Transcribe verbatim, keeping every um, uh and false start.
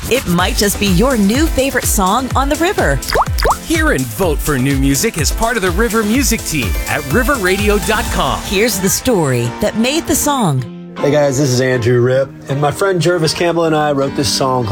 It might just be your new favorite song on the river. Hear and vote for new music as part of the River Music team at river radio dot com. Here's the story that made the song. Hey guys, this is Andrew Ripp, and my friend Jervis Campbell and I wrote this song